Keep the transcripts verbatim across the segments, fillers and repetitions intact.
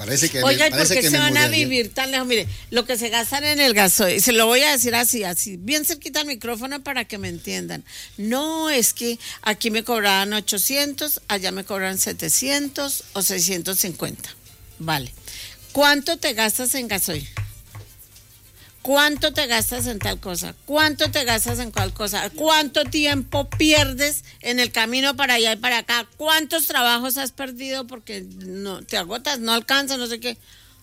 Parece que Oiga, ¿y me, por parece qué que se me van a murió ayer. vivir tan lejos? Mire, lo que se gastan en el gasoil, se lo voy a decir así, así, bien cerquita al micrófono para que me entiendan. No, es que aquí me cobraban ochocientos, allá me cobran setecientos o seiscientos cincuenta. Vale. ¿Cuánto te gastas en gasoil? ¿Cuánto te gastas en tal cosa? ¿Cuánto te gastas en cual cosa? ¿Cuánto tiempo pierdes en el camino para allá y para acá? ¿Cuántos trabajos has perdido porque no te agotas, no alcanzas, no sé qué?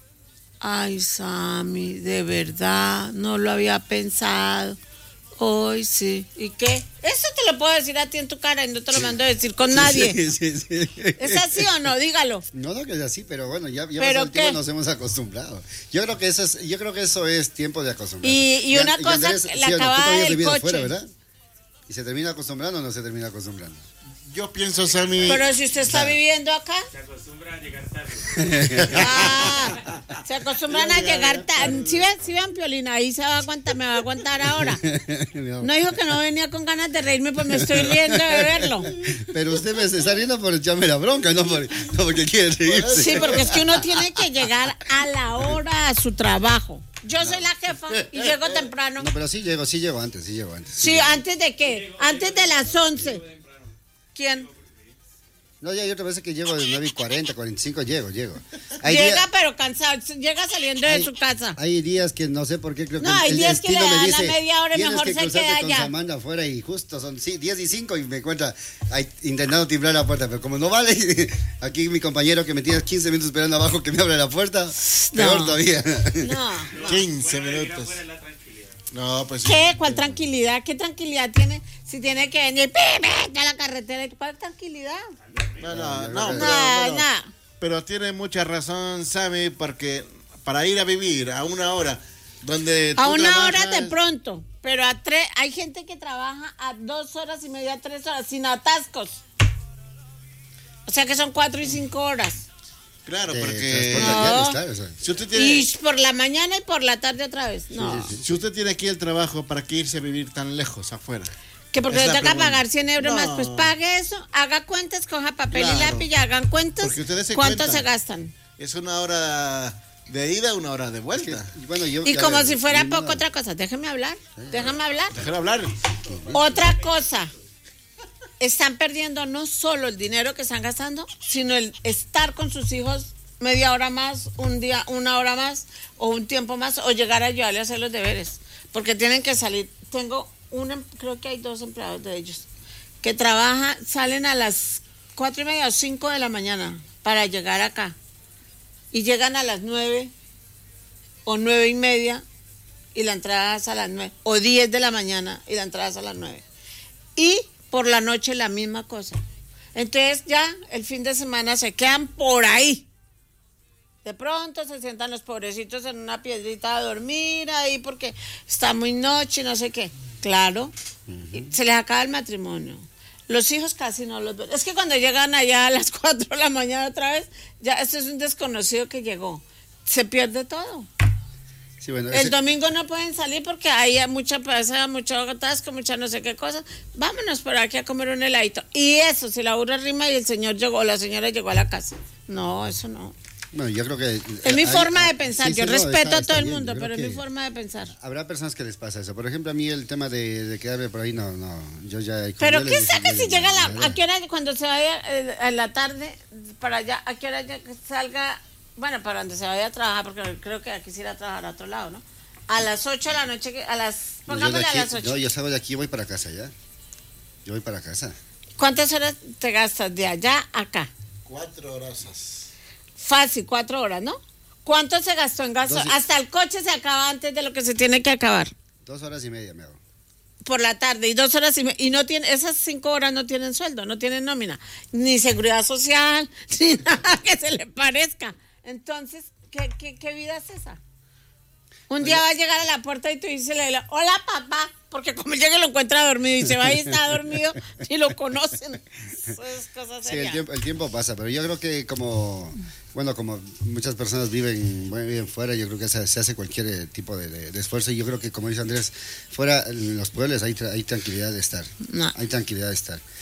Ay, Sammy, de verdad, no lo había pensado. Hoy sí. ¿Y qué? Eso te lo puedo decir a ti en tu cara y no te lo mando a decir con Sí, nadie. sí, sí, sí. ¿Es así o no? Dígalo. No, no que es así, pero bueno, ya, ya ¿Pero pasado el tiempo qué? nos hemos acostumbrado. Yo creo que eso es, yo creo que eso es tiempo de acostumbrarse. Y, y una Y cosa, Andrés, la sí o no, tú acabada todavía has del vivido coche. afuera, ¿verdad? ¿Y se termina acostumbrando o no se termina acostumbrando? Yo pienso, Sammy. Pero si usted está Claro. viviendo acá, Se acostumbra a llegar tarde. ah, se acostumbran a llegar tarde. Si ven, si ven, Piolina, ahí se va a aguantar, me va a aguantar ahora. No dijo que no venía con ganas de reírme, pues me estoy riendo de verlo. Pero usted me está riendo por echarme la bronca, no, por, no porque quiere reírse. Sí, porque es que uno tiene que llegar a la hora a su trabajo. Yo soy la jefa y llego temprano. No, pero sí llego, sí llego antes, sí llego antes. Sí, llego. ¿antes de qué? Antes de las once. ¿Quién? No, ya hay otras veces que llego de nueve y cuarenta, cuarenta y cinco, llego, llego. Hay Llega días- pero cansado, llega saliendo de hay- su casa. Hay días que no sé por qué creo que No, hay el días que destino le me dan dice la media hora y tienes mejor que se cruzarte queda con allá. Samantha afuera y justo son sí, diez y cinco y me encuentra ahí, intentando timbrar la puerta, pero como no vale, aquí mi compañero que me tiene quince minutos esperando abajo que me abra la puerta, peor todavía. No. quince Vivir minutos. afuera es la tranquilidad. No, pues sí. ¿Qué? ¿Cuál tranquilidad? ¿Qué tranquilidad tiene si tiene que venir pi, pi, a la carretera? ¿Cuál tranquilidad? No, no, yo no, creo que- pero, Nada, pero- nada. pero tiene mucha razón, Sammy, porque para ir a vivir a una hora donde tú A una trabajas- hora de pronto, pero a tres, hay gente que trabaja a dos horas y media, tres horas, sin atascos. O sea que son cuatro y cinco horas. Claro, De porque transporte No. diario, claro, o sea. si usted tiene, Y por la mañana y por la tarde otra vez. No. si usted tiene aquí el trabajo, ¿para qué irse a vivir tan lejos afuera? Que porque Es le la toca pregunta. pagar cien euros No. más, pues pague eso, haga cuentas, coja papel y Claro. lápiz y hagan cuentas. Porque ustedes se ¿Cuánto cuentan. se gastan? Es una hora de ida, una hora de vuelta. Y bueno, yo, Y a como ver, si fuera ninguna- poco otra cosa. Déjeme hablar, déjame hablar. Déjame hablar. Otra cosa. Están perdiendo no solo el dinero que están gastando, sino el estar con sus hijos media hora más, un día, una hora más, o un tiempo más, o llegar a ayudarle a hacer los deberes. Porque tienen que salir. Tengo una, creo que hay dos empleados de ellos, que trabajan, salen a las cuatro y media o cinco de la mañana para llegar acá. Y llegan a las nueve o nueve y media y la entrada es a las nueve. O diez de la mañana y la entrada es a las nueve. Y por la noche la misma cosa. Entonces ya el fin de semana se quedan por ahí. De pronto se sientan los pobrecitos en una piedrita a dormir ahí porque está muy noche, no sé qué. Claro, y se les acaba el matrimonio. Los hijos casi no los ven. Es que cuando llegan allá a las cuatro de la mañana otra vez, ya este es un desconocido que llegó. Se pierde todo. Sí, bueno, El ese- domingo no pueden salir porque hay mucha pasa, mucho atasco, mucha no sé qué cosa. Vámonos por aquí a comer un heladito. Y eso, si la burra rima y el señor llegó, la señora llegó a la casa. No, eso no. bueno, yo creo que Es mi hay- forma de pensar. sí, sí, yo no, respeto está- a está todo el bien, mundo, yo pero creo es mi que forma de pensar. habrá personas que les pasa eso. Por ejemplo, a mí el tema de, de quedarme por ahí, no, no, yo ya... como Pero yo ¿qué les dije, saca yo si les- llega a la, ya, a qué hora cuando se vaya eh, a la tarde para allá, a qué hora ya salga, bueno, para donde se vaya a trabajar, porque creo que aquí se irá a trabajar a otro lado, ¿no? A las ocho de la noche, que- a las, No, yo, de pongámosle aquí, a las ocho. no, yo salgo de aquí y voy para casa ya. Yo voy para casa. ¿Cuántas horas te gastas de allá a acá? Cuatro horas. Fácil, cuatro horas, ¿no? ¿Cuánto se gastó en gasto? Doce. Hasta el coche se acaba antes de lo que se tiene que acabar. Dos horas y media me hago. Por la tarde y dos horas y me- y no tiene, esas cinco horas no tienen sueldo, no tienen nómina, ni seguridad social, ni nada que se le parezca. Entonces, ¿qué, qué, qué vida es esa? Un día va a llegar a la puerta y tú dices, hola papá, porque como llega y lo encuentra dormido y se va y está dormido y lo conocen. Esas cosas Sí, el serias. tiempo, el tiempo pasa, pero yo creo que como, bueno, como muchas personas viven, bueno, viven fuera, yo creo que se, se hace cualquier eh, tipo de, de- de esfuerzo y yo creo que, como dice Andrés, fuera en los pueblos hay, tra- hay tranquilidad de estar, No. hay tranquilidad de estar.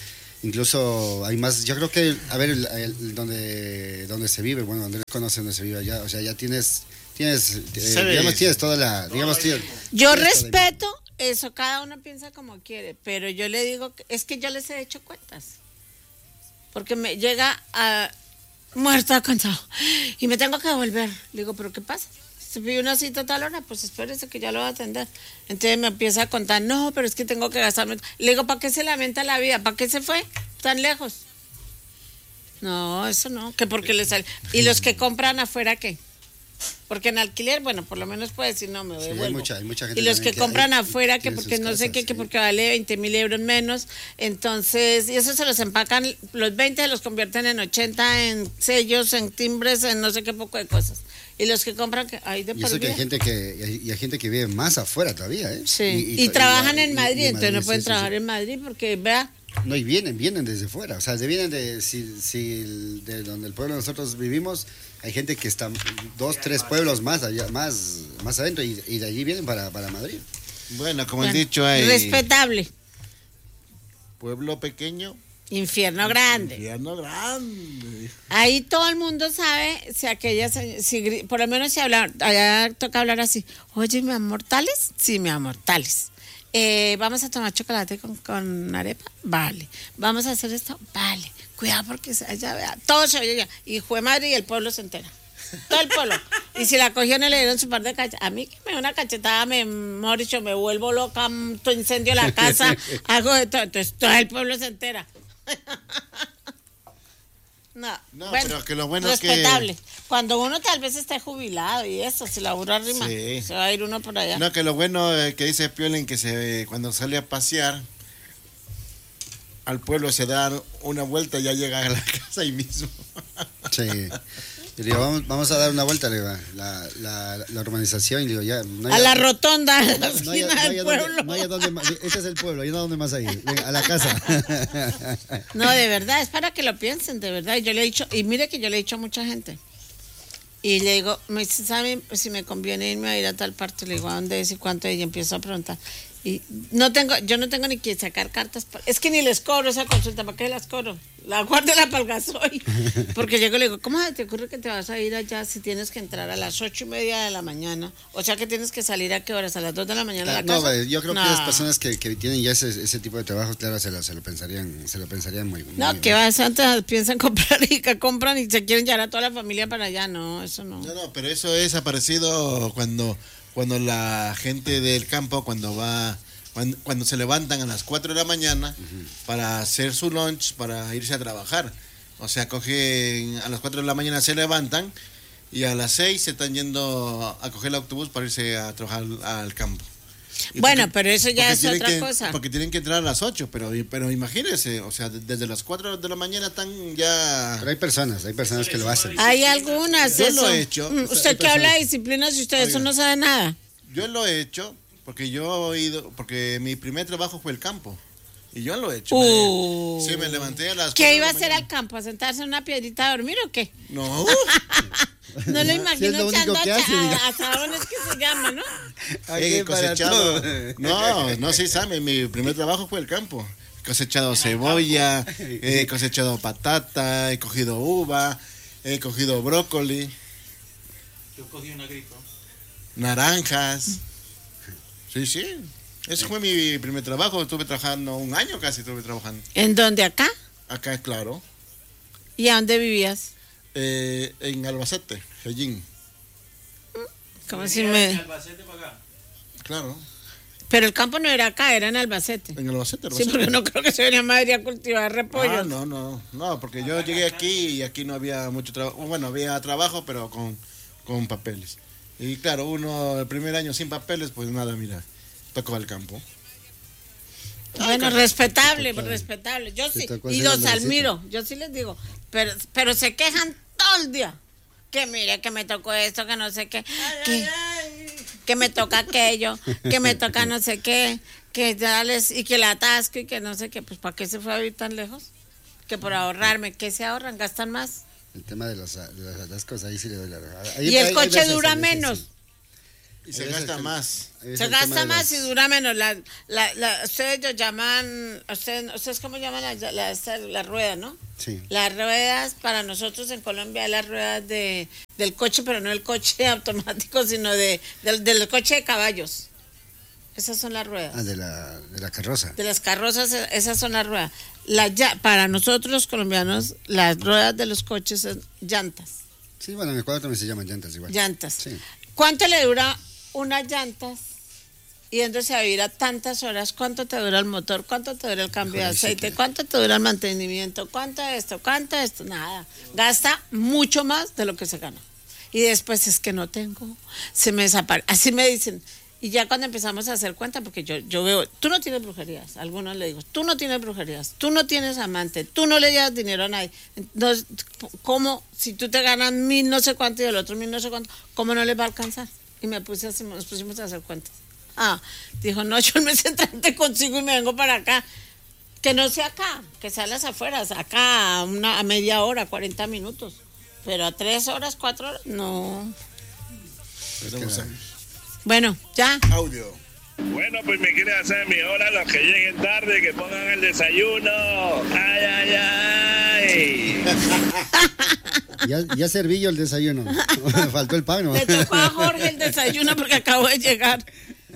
incluso hay más, yo creo que, a ver, el, el- donde, donde se vive, bueno, Andrés conoce donde se vive allá, o sea, ya tienes, tienes, eh, Sabes. digamos, tienes toda la, digamos, tienes, Yo tienes toda la- respeto eso, cada uno piensa como quiere, pero yo le digo, que- es que yo les he hecho cuentas. Porque me llega a muerta cansado y me tengo que devolver. Le digo, ¿pero qué pasa? Se pide una cita a tal hora, pues espérese que ya lo va a atender. Entonces me empieza a contar, no, pero es que tengo que gastarme. Le digo, ¿para qué se lamenta la vida? ¿Para qué se fue tan lejos? No, eso no, que porque le sale. ¿Y los que compran afuera qué? Porque en alquiler, bueno, por lo menos puede decir, no, me Sí, hay devuelvo. mucha- hay mucha gente y los también que que compran hay- afuera, que tiene porque sus no sé casas, qué, que sí. porque vale veinte mil euros menos. Entonces, y eso se los empacan, los veinte se los convierten en ochenta, en sellos, en timbres, en no sé qué poco de cosas. Y los que compran, que hay de Y por eso que hay vida. gente que, y hay, y hay gente que vive más afuera todavía, ¿eh? Sí, Y, y, trabajan y- en y- Madrid, y en entonces no Madrid, pueden sí, sí, trabajar sí. en Madrid porque, vea, No, y vienen, vienen desde fuera, o sea, de- vienen de, si, si el- de donde el pueblo nosotros vivimos, hay gente que está dos, tres pueblos más allá, más, más adentro, y, y de allí vienen para, para Madrid. Bueno, como bueno, el dicho hay, respetable, pueblo pequeño, infierno grande. infierno grande. Ahí todo el mundo sabe si aquella, se- si, gri- por lo menos si habla, allá toca hablar así, oye, mi amor, ¿tales? Sí, mi amor, tales. Eh, vamos a tomar chocolate con, con arepa, vale. Vamos a hacer esto, vale. Cuidado porque se allá vea, todo se oye ya. Y fue madre y el pueblo se entera. Todo el pueblo. Y si la cogió no le dieron su par de cachetadas. A mí que me da una cachetada, me mejor dicho, me vuelvo loca, mm, to- incendio la casa, hago de todo. Entonces todo el pueblo se entera. No, No, bueno, pero que lo bueno es que- respetable. Cuando uno tal vez esté jubilado y eso, si la burra rima, Sí. se va a ir uno por allá. No, que lo bueno eh, que dice Piolín que se cuando sale a pasear al pueblo se da una vuelta y ya llega a la casa ahí mismo. Sí. Y le digo, vamos, vamos a dar una vuelta, le digo, la, la, la urbanización, y le digo, ya. No a la rotonda, a la no hay- esquina no hay del a dónde- pueblo. no hay a dónde más- este es el pueblo, ¿y a dónde más hay? Venga, a la casa. No, de verdad, es para que lo piensen, de verdad. Y yo le he dicho, y mire que yo le he dicho a mucha gente. Y le digo, me dice, ¿saben si me conviene irme a ir a tal parte? Le digo, ¿a dónde es y cuánto? Y empiezo a preguntar. Y no tengo, yo no tengo ni que sacar cartas. pa- Es que ni les cobro esa consulta, ¿para qué las cobro? La guárdela para el gasoil. Porque llego y le digo, ¿cómo se te ocurre que te vas a ir allá si tienes que entrar a las ocho y media de la mañana? O sea que tienes que salir a qué horas, a las dos de la mañana a la No, casa. eh, yo creo No. que las personas que, que tienen ya ese, ese tipo de trabajos, claro, se lo, se lo pensarían, se lo pensarían muy bien. No, que va, antes piensan comprar y que compran y se quieren llevar a toda la familia para allá. No, eso no. No, no, pero eso es aparecido cuando, cuando la gente del campo, cuando va, cuando, cuando se levantan a las cuatro de la mañana para hacer su lunch, para irse a trabajar. O sea, cogen a las cuatro de la mañana, se levantan y a las seis se están yendo a coger el autobús para irse a trabajar al, al campo. Y Bueno, porque- pero eso ya porque es tienen otra que- cosa. Porque tienen que entrar a las ocho, pero, pero imagínense, o sea, desde las cuatro de la mañana están ya... Pero hay personas, hay personas que lo hacen. Hay algunas. Yo eso. lo he hecho. Mm, O sea, Usted hay que habla de personas- disciplina, si usted de eso Oiga. no sabe nada. Yo lo he hecho porque yo he ido, porque mi primer trabajo fue el campo. Y yo lo he hecho. Uh. Me- sí, me levanté a las ¿Qué cuatro iba a de la hacer al mañana. campo? ¿A sentarse en una piedrita a dormir o qué? No. No lo Sí, imagino es lo único echando que a, hace, diga. a, asadones que se llama, ¿no? He Aquí para cosechado. todo. No, no sí sabe, mi primer trabajo fue el campo. He cosechado cebolla, he cosechado patata, he cogido uva, he cogido brócoli, Yo cogí una gripa. naranjas. Sí, sí. Ese fue mi primer trabajo. Estuve trabajando un año casi, estuve trabajando. ¿En dónde? ¿Acá? Acá es claro. ¿Y a dónde vivías? Eh, en Albacete, Hellín. Como si De me... Albacete para acá. Claro. Pero el campo no era acá, era en Albacete. En Albacete, Sí, Albacete. porque no creo que se venía a Madrid a cultivar repollo. Ah, no, no, no, porque yo llegué aquí y aquí no había mucho trabajo. Bueno, había trabajo, pero con, con papeles. Y claro, uno el primer año sin papeles, pues nada, mira, tocó al campo. Bueno, respetable, respetable. Yo Te sí, tocó y hacer los el necesito. admiro, yo sí les digo, pero, pero se quejan todo el día. Que mire, que me tocó esto, que no sé qué, que, que me toca aquello, que me toca no sé qué, que dales, y que la atasco y que no sé qué, pues ¿para qué se fue a vivir tan lejos? Que por ahorrarme, ¿qué se ahorran? ¿Gastan más? El tema de los, de los atascos, ahí sí le doy la razón. Ahí- Y el hay- hay coche veces, dura hay veces, menos. sí. Y se Ese es gasta el- más. es Se el tema gasta de más los- y dura menos. La, la, la, ustedes lo llaman, ustedes, ¿ustedes cómo llaman la, la, esta- la rueda, no? Sí. Las ruedas para nosotros en Colombia, las ruedas de, del coche, pero no el coche automático, sino de, del, del coche de caballos. Esas son las ruedas. Ah, de la, de la carroza. De las carrozas, esas son las ruedas. La, ya- para nosotros los colombianos, las ruedas de los coches son llantas. Sí, bueno, en Ecuador también se llaman llantas igual. Llantas. Sí. ¿Cuánto le dura unas llantas yéndose a vivir a tantas horas? ¿Cuánto te dura el motor? ¿Cuánto te dura el cambio de Híjole, sí aceite? que- ¿Cuánto te dura el mantenimiento? ¿Cuánto esto? ¿Cuánto esto? Nada. Gasta mucho más de lo que se gana. Y después es que no tengo. Se me desaparece. Así me dicen. Y ya cuando empezamos a hacer cuenta, porque yo, yo veo, tú no tienes brujerías, a algunos le digo, tú no tienes brujerías, tú no tienes amante, tú no le llevas dinero a nadie. Entonces, ¿cómo? Si tú te ganas mil no sé cuánto y el otro mil no sé cuánto, ¿cómo no les va a alcanzar? Y me puse así, nos pusimos a hacer cuentas. Ah, dijo, no, yo el mes entrante consigo y me vengo para acá. Que no sea acá, que sea a las afueras, acá a, una, a media hora, cuarenta minutos. Pero a tres horas, cuatro horas, no. Vamos a- Bueno, ya. Audio. Bueno, pues me quieren hacer mi hora los que lleguen tarde, que pongan el desayuno. Ay, ay, ay. Ya, ya serví yo el desayuno. Faltó el pan, ¿no? Le tocó a Jorge el desayuno porque acabo de llegar.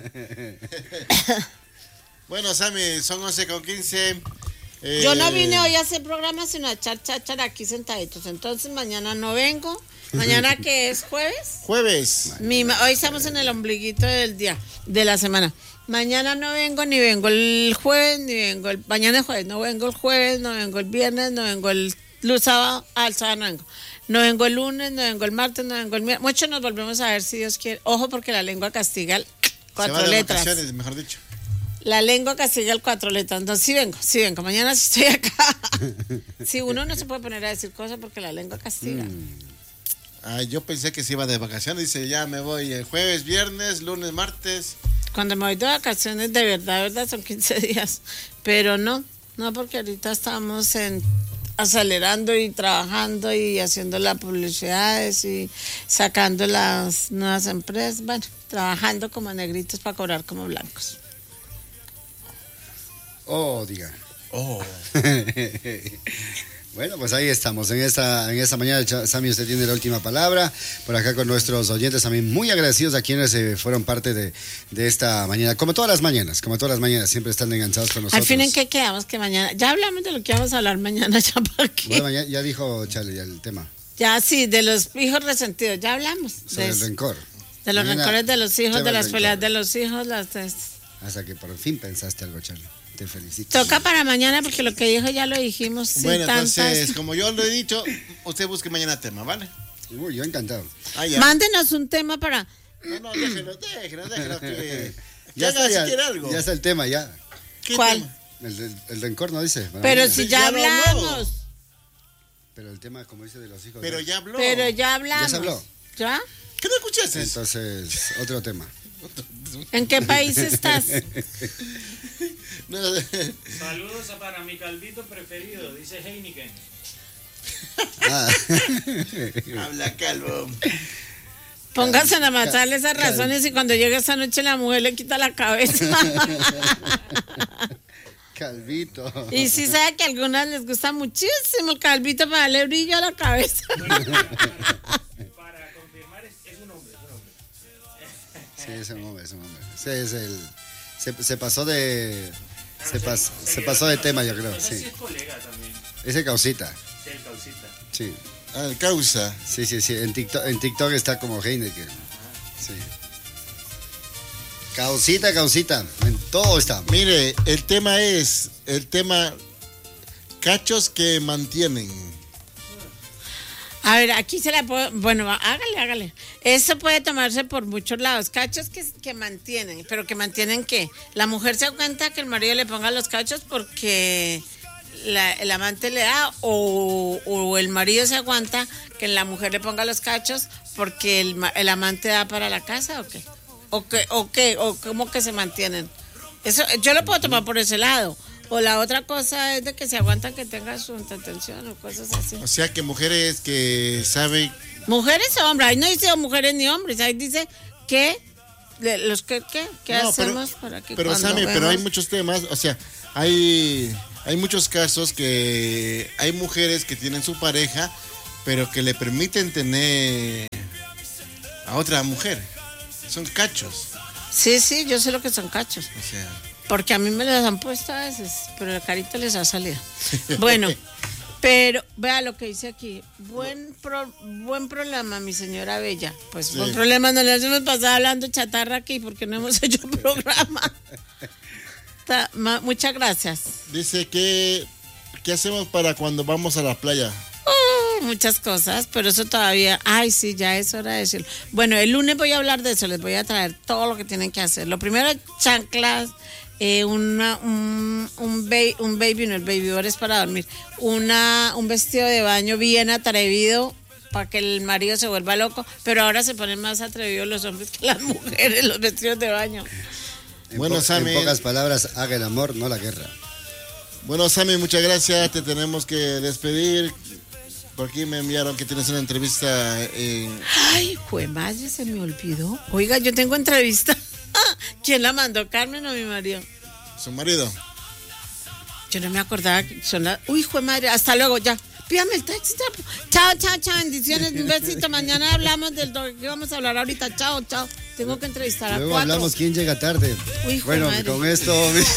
Bueno, Sammy, son once con quince. Eh, Yo no vine hoy a hacer programa, sino a echar cháchara aquí sentaditos. Entonces mañana no vengo. Mañana que es jueves. Jueves. Mi ma- hoy estamos en el ombliguito del día, de la semana. Mañana no vengo, ni vengo el jueves, ni vengo el... Mañana es jueves, no vengo el jueves, no vengo el viernes, no vengo el luz sábado, ah, el sábado no vengo. No vengo el lunes, no vengo el martes, no vengo el miércoles. Mucho nos volvemos a ver si Dios quiere. Ojo porque la lengua castiga el Se cuatro va de letras. vacaciones, mejor dicho. La lengua castiga el cuatro letras. No, sí vengo, sí vengo. Mañana sí estoy acá. Sí, uno no se puede poner a decir cosas porque la lengua castiga. Ah, yo pensé que se iba de vacaciones. Dice, ya me voy el jueves, viernes, lunes, martes. Cuando me voy de vacaciones, de verdad, de verdad, son quince días. Pero no, no, porque ahorita estamos en acelerando y trabajando y haciendo las publicidades y sacando las nuevas empresas. Bueno, trabajando como negritos para cobrar como blancos. Oh, diga. Oh. Bueno, pues ahí estamos. En esta, en esta mañana, Cha- Sammy, usted tiene la última palabra. Por acá con nuestros oyentes también muy agradecidos a quienes eh, fueron parte de, de esta mañana. Como todas las mañanas, como todas las mañanas, siempre están enganchados con nosotros. Al fin, ¿en qué quedamos? Que mañana, ya hablamos de lo que vamos a hablar mañana, ya para qué. Bueno, ya, ya dijo Charlie ya el tema Ya sí, de los hijos resentidos, ya hablamos. sobre De, el rencor. de los Mañana, rencores de los hijos, tema de del las rencor. peleas de los hijos, las de- Hasta que por fin pensaste algo, Charlie. Te felicito. Toca para mañana porque lo que dijo ya lo dijimos. sin Bueno, tantas- entonces, como yo lo he dicho, usted busque mañana tema, ¿vale? Uy, yo encantado. Ah, ya. Mándenos un tema para... No, no, déjelo, déjelo, déjelo que... Ya Ya está, ya, si quiere algo. ya está el tema, ya. ¿Qué ¿Cuál? tema? El, el- el rencor no dice. Bueno, Pero mañana. si Pues ya ya lo habló. hablamos. Pero el tema, como dice, de los hijos. Pero ¿no? ya habló. Pero ya hablamos. ¿Ya se habló? ¿Ya? ¿Qué no escuchaste? Entonces, otro tema. ¿En qué país estás? No, Saludos para mi calvito preferido, dice Heineken. Ah. habla calvo. Pónganse a matarle esas razones y cuando llegue esa noche la mujer le quita la cabeza. Calvito. Y sí sabe que a algunas les gusta muchísimo el calvito para darle brillo a la cabeza. Para confirmar, es, es un hombre, es un hombre. Sí, es un hombre, es un hombre. Sí, es el, se, se pasó de. Se, pas- se pasó de tema, yo creo. No sé si Sí. es colega también, Ese causita. del causita. Sí. Ah, causa. Sí, sí, sí. En TikTok, en TikTok está como Heineken. Sí. Causita, causita. En todo está. Mire, el tema es, el tema, cachos que mantienen. A ver, aquí se la puedo... Bueno, hágale, hágale. Eso puede tomarse por muchos lados. Cachos que, que mantienen, pero que mantienen ¿qué? La mujer se da cuenta que el marido le ponga los cachos porque la- el amante le da o, o el marido se aguanta que la mujer le ponga los cachos porque el, ma- el amante da para la casa o qué. O qué, o qué, o cómo que se mantienen. Eso yo lo puedo tomar por ese lado. O la otra cosa es de que se aguantan que tenga su entretención o cosas así. O sea que mujeres que saben, Mujeres o hombres, ahí no dice mujeres ni hombres, ahí dice que de los que, ¿qué? ¿Qué No, pero- hacemos para que Pero cuando Sammy, pero hay vemos- muchos temas, o sea, hay, hay muchos casos que hay mujeres que tienen su pareja, pero que le permiten tener a otra mujer. Son cachos. Sí, sí, yo sé lo que son cachos. O sea, Porque a mí me las han puesto a veces, pero el carito les ha salido. Bueno, pero vea lo que dice aquí. Buen pro- buen problema, mi señora Bella. Pues Sí. buen problema, no le hemos pasado hablando chatarra aquí porque no hemos hecho programa. Ta- ma- muchas gracias. dice que, ¿qué hacemos para cuando vamos a la playa? Oh, muchas cosas, pero eso todavía, ay sí, ya es hora de decirlo. Bueno, el lunes voy a hablar de eso, les voy a traer todo lo que tienen que hacer. Lo primero, chanclas, eh, una, un, un, ba- un baby, no el baby es para dormir, una, un vestido de baño bien atrevido para que el marido se vuelva loco, pero ahora se ponen más atrevidos los hombres que las mujeres, los vestidos de baño. En, Bueno, po- Sammy. en pocas palabras, haga el amor, no la guerra. Bueno, Sammy, muchas gracias. Te tenemos que despedir. Por aquí me enviaron que tienes una entrevista en... Ay, jue madre, se me olvidó. Oiga, yo tengo entrevista. ¿Quién la mandó? ¿Carmen o mi marido? su marido. Yo no me acordaba que son las... Uy, jue madre, hasta luego, ya. Pídame el taxi. Chao, chao, chao, bendiciones, un besito. Mañana hablamos del do- que vamos a hablar ahorita. Chao, chao. Tengo que entrevistar a Luego cuatro. hablamos quién llega tarde. Uy, hijo Bueno, de madre. con esto...